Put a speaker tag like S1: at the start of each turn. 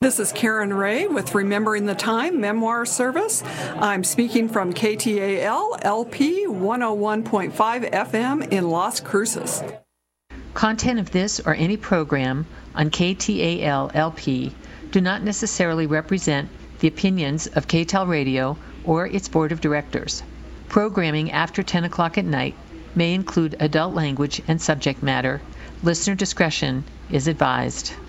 S1: This is Karen Ray with Remembering the Time Memoir Service. I'm speaking from KTAL LP 101.5 FM in Las Cruces.
S2: Content of this or any program on KTAL LP do not necessarily represent the opinions of KTAL Radio or its board of directors. Programming after 10 o'clock at night may include adult language and subject matter. Listener discretion is advised.